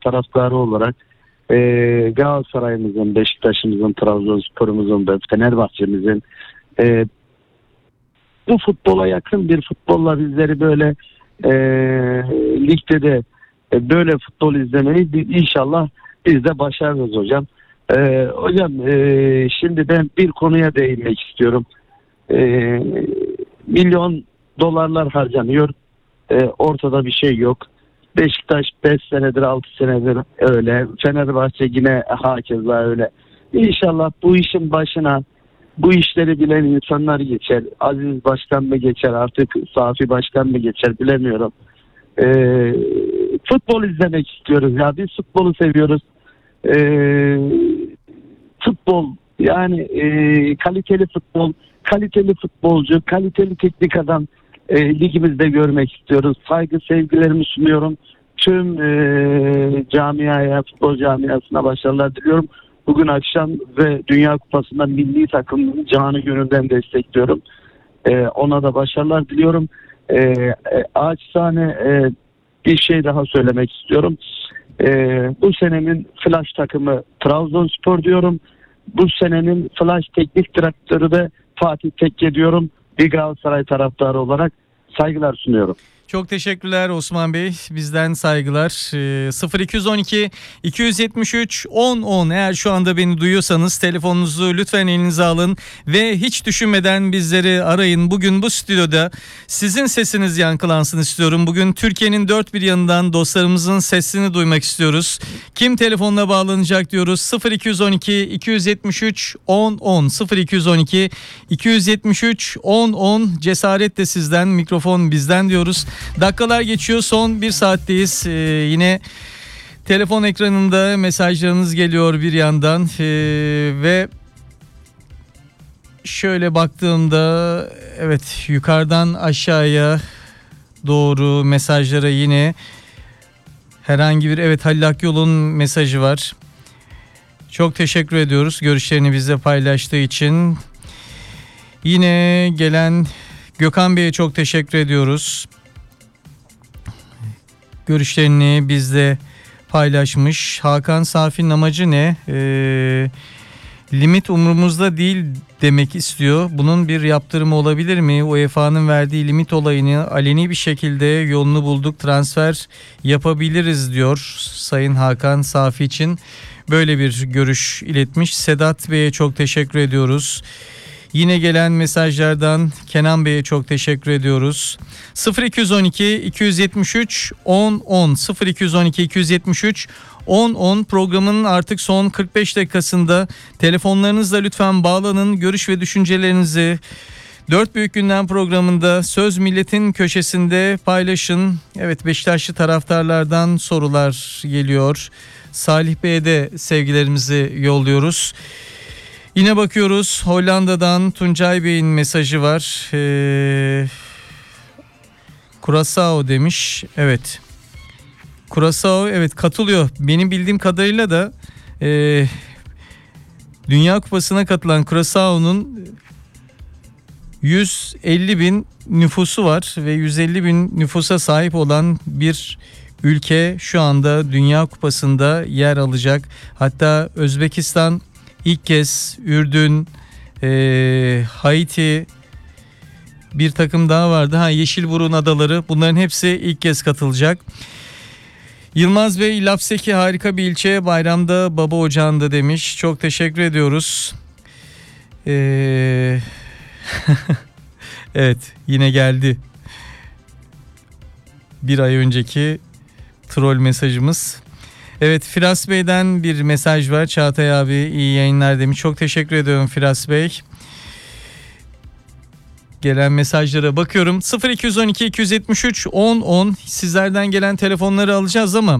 taraftarı olarak Galatasaray'ımızın, Beşiktaş'ımızın, Trabzonspor'umuzun ve Fenerbahçe'mizin bu futbola yakın bir futbolla bizleri böyle ligde de böyle futbol izlemeyi inşallah biz de başarırız hocam. Hocam şimdi ben bir konuya değinmek istiyorum. Milyon dolarlar harcanıyor. Ortada bir şey yok. Beşiktaş 5 senedir 6 senedir öyle. Fenerbahçe yine hakeza öyle. İnşallah bu işin başına bu işleri bilen insanlar geçer. Aziz Başkan mı geçer artık, Safi Başkan mı geçer bilemiyorum. Futbol izlemek istiyoruz ya. Biz futbolu seviyoruz. Futbol yani kaliteli futbol, kaliteli futbolcu, kaliteli teknik adam ligimizde görmek istiyoruz. Saygı sevgilerimi sunuyorum. Tüm camiaya, futbol camiasına başarılar diliyorum. Bugün akşam ve Dünya Kupası'nda milli takım canı gönülden destekliyorum. Ona da başarılar diliyorum. Ağaçtane bir şey daha söylemek istiyorum. Bu senenin flash takımı Trabzonspor diyorum. Bu senenin flash teknik direktörü de Fatih Tekke diyorum. Bir Galatasaray taraftarı olarak saygılar sunuyorum. Çok teşekkürler Osman Bey. Bizden saygılar. 0212 273 1010 eğer şu anda beni duyuyorsanız telefonunuzu lütfen elinize alın ve hiç düşünmeden bizleri arayın. Bugün bu stüdyoda sizin sesiniz yankılansın istiyorum. Bugün Türkiye'nin dört bir yanından dostlarımızın sesini duymak istiyoruz. Kim telefonla bağlanacak diyoruz. 0212 273 1010 0212 273 1010 cesaret de sizden, mikrofon bizden diyoruz. Dakikalar geçiyor, son bir saatteyiz. Yine telefon ekranında mesajlarınız geliyor bir yandan ve şöyle baktığımda evet yukarıdan aşağıya doğru mesajlara yine herhangi bir Halil Akyol'un mesajı var. Çok teşekkür ediyoruz görüşlerini bizle paylaştığı için. Yine gelen Gökhan Bey'e çok teşekkür ediyoruz. Görüşlerini bizle paylaşmış. Hakan Safi'nin amacı ne? Limit umurumuzda değil demek istiyor. Bunun bir yaptırımı olabilir mi? UEFA'nın verdiği limit olayını aleni bir şekilde yolunu bulduk, transfer yapabiliriz diyor Sayın Hakan Safi için. Böyle bir görüş iletmiş. Sedat Bey'e çok teşekkür ediyoruz. Yine gelen mesajlardan Kenan Bey'e çok teşekkür ediyoruz. 0212 273 1010 0212 273 1010 programının artık son 45 dakikasında telefonlarınızla lütfen bağlanın. Görüş ve düşüncelerinizi Dört Büyük Gündem programında Söz Milletin köşesinde paylaşın. Evet, Beşiktaşlı taraftarlardan sorular geliyor. Salih Bey'e de sevgilerimizi yolluyoruz. Yine bakıyoruz, Hollanda'dan Tuncay Bey'in mesajı var. Curaçao demiş. Evet. Curaçao evet katılıyor. Benim bildiğim kadarıyla da Dünya Kupası'na katılan Curaçao'nun 150 bin nüfusu var ve 150 bin nüfusa sahip olan bir ülke şu anda Dünya Kupası'nda yer alacak. Hatta Özbekistan ilk kez, Ürdün, Haiti, bir takım daha vardı. Yeşilburun Adaları, bunların hepsi ilk kez katılacak. Yılmaz Bey, Lapseki harika bir ilçe, bayramda baba ocağında demiş. Çok teşekkür ediyoruz. Evet, yine geldi. Bir ay önceki troll mesajımız. Evet, Firas Bey'den bir mesaj var. Çağatay abi iyi yayınlar demiş. Çok teşekkür ediyorum Firas Bey. Gelen mesajlara bakıyorum. 0212 273 1010 sizlerden gelen telefonları alacağız ama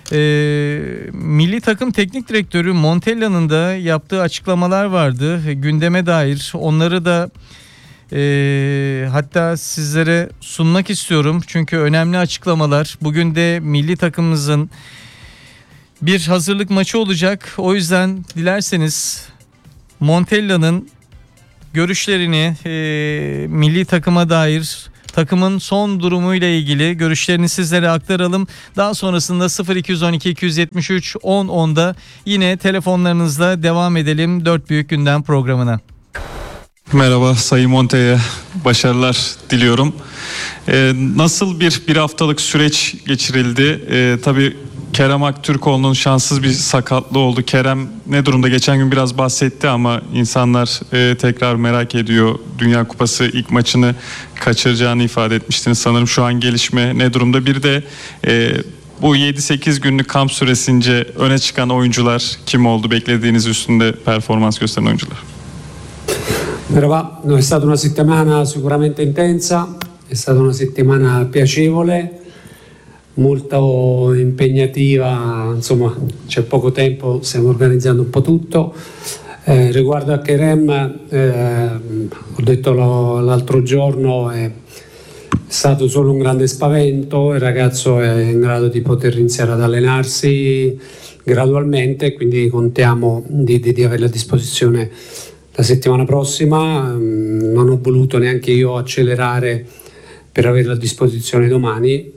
milli takım teknik direktörü Montella'nın da yaptığı açıklamalar vardı gündeme dair. Onları da hatta sizlere sunmak istiyorum. Çünkü önemli açıklamalar. Bugün de milli takımımızın bir hazırlık maçı olacak. O yüzden dilerseniz Montella'nın görüşlerini milli takıma dair takımın son durumuyla ilgili görüşlerini sizlere aktaralım. Daha sonrasında 0212 273 1010'da yine telefonlarınızla devam edelim 4 büyük gündem programına. Merhaba, Sayın Monte'ye başarılar diliyorum. Nasıl bir haftalık süreç geçirildi? Tabii Kerem Aktürkoğlu'nun şanssız bir sakatlığı oldu. Kerem ne durumda? Geçen gün biraz bahsetti ama insanlar tekrar merak ediyor. Dünya Kupası ilk maçını kaçıracağını ifade etmiştiniz. Sanırım şu an gelişme ne durumda? Bir de bu 7-8 günlük kamp süresince öne çıkan oyuncular kim oldu? Beklediğiniz üstünde performans gösteren oyuncular. Merhaba, no, è stata una settimana sicuramente intensa, è stata una settimana piacevole, molto impegnativa, insomma c'è poco tempo, stiamo organizzando un po' tutto. Riguardo a Kerem, ho detto l'altro giorno, è stato solo un grande spavento, il ragazzo è in grado di poter iniziare ad allenarsi gradualmente, quindi contiamo di averlo a disposizione la settimana prossima. Non ho voluto neanche io accelerare per averlo a disposizione domani,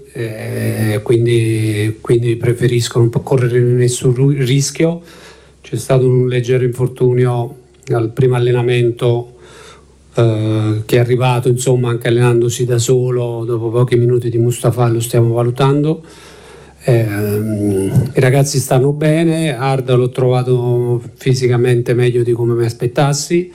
quindi preferisco non correre nessun rischio. C'è stato un leggero infortunio al primo allenamento che è arrivato, insomma, anche allenandosi da solo dopo pochi minuti di Mustafa, lo stiamo valutando. I ragazzi stanno bene, Arda l'ho trovato fisicamente meglio di come mi aspettassi,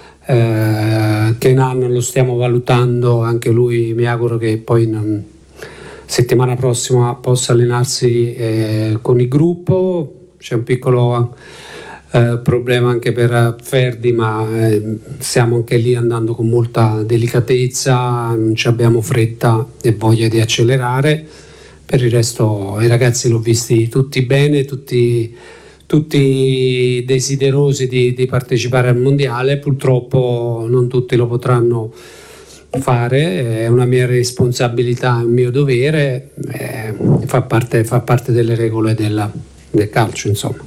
Kenan lo stiamo valutando, anche lui mi auguro che poi settimana prossima possa allenarsi con il gruppo. C'è un piccolo problema anche per Ferdi, ma stiamo anche lì andando con molta delicatezza, non abbiamo fretta e voglia di accelerare. Per il resto i ragazzi l'ho visti tutti bene, tutti desiderosi di partecipare al mondiale. Purtroppo non tutti lo potranno fare, è una mia responsabilità, è un mio dovere, fa parte delle regole del calcio, insomma.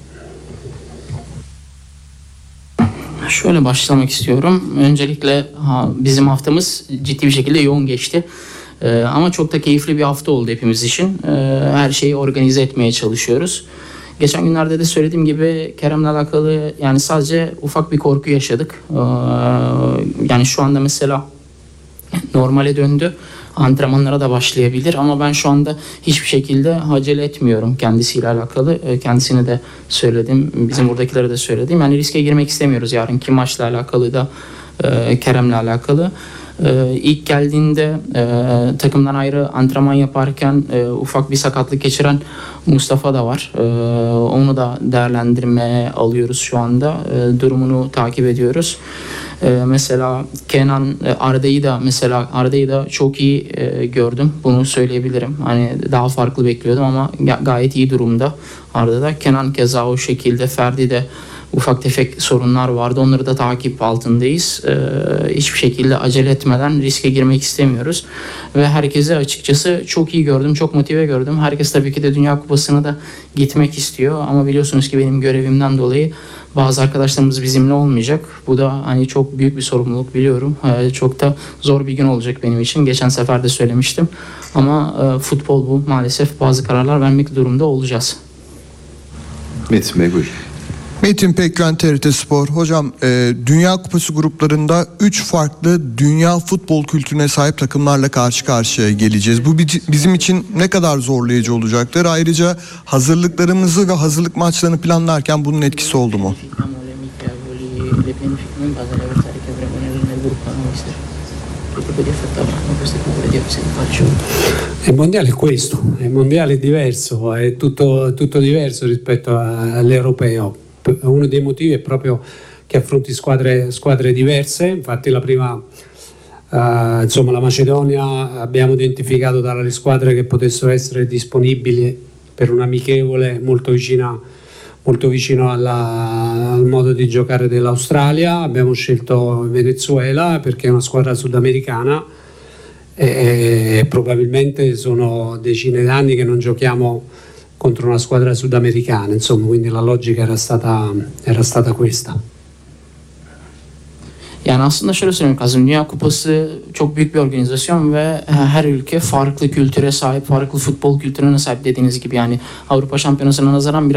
Şöyle başlamak istiyorum. Öncelikle bizim haftamız ciddi bir şekilde yoğun geçti. Ama çok da keyifli bir hafta oldu hepimiz için. Her şeyi organize etmeye çalışıyoruz. Geçen günlerde de söylediğim gibi Kerem'le alakalı yani sadece ufak bir korku yaşadık. Yani şu anda mesela normale döndü. Antrenmanlara da başlayabilir ama ben şu anda hiçbir şekilde acele etmiyorum kendisiyle alakalı. Kendisine de söyledim, bizim buradakilere de söyledim. Yani riske girmek istemiyoruz yarınki maçla alakalı da Kerem'le alakalı. İlk geldiğinde takımdan ayrı antrenman yaparken ufak bir sakatlık geçiren Mustafa da var. Onu da değerlendirmeye alıyoruz şu anda. Durumunu takip ediyoruz. Mesela Kenan Arda'yı da çok iyi gördüm. Bunu söyleyebilirim. Hani daha farklı bekliyordum ama gayet iyi durumda Arda'da. Kenan keza o şekilde, Ferdi de ufak tefek sorunlar vardı. Onları da takip altındayız. Hiçbir şekilde acele etmeden riske girmek istemiyoruz. Ve herkese açıkçası çok iyi gördüm, çok motive gördüm. Herkes tabii ki de Dünya Kupası'na da gitmek istiyor. Ama biliyorsunuz ki benim görevimden dolayı bazı arkadaşlarımız bizimle olmayacak. Bu da hani çok büyük bir sorumluluk biliyorum. Çok da zor bir gün olacak benim için. Geçen sefer de söylemiştim. Ama futbol bu. Maalesef bazı kararlar vermek durumunda olacağız. Metin Bey buyurun. Metin Pekkan, TRT Spor. Hocam, Dünya Kupası gruplarında 3 farklı dünya futbol kültürüne sahip takımlarla karşı karşıya geleceğiz. Bu bizim için ne kadar zorlayıcı olacaktır? Ayrıca hazırlıklarımızı ve hazırlık maçlarını planlarken bunun etkisi oldu mu? Il mondiale è questo, il mondiale è diverso, è tutto diverso rispetto all'europeo. Uno dei motivi è proprio che affronti squadre diverse. Infatti la prima, la Macedonia, abbiamo identificato tra le squadre che potessero essere disponibili per un amichevole molto vicino al modo di giocare dell'Australia. Abbiamo scelto Venezuela perché è una squadra sudamericana e probabilmente sono decine d'anni che non giochiamo contro una squadra sudamericana, insomma, quindi la logica era stata questa. Yani aslında şöyle söylemek lazım. Dünya Kupası çok büyük bir organizasyon ve her ülke farklı kültüre sahip, farklı futbol kültürüne sahip dediğiniz gibi. Yani Avrupa Şampiyonası'na nazaran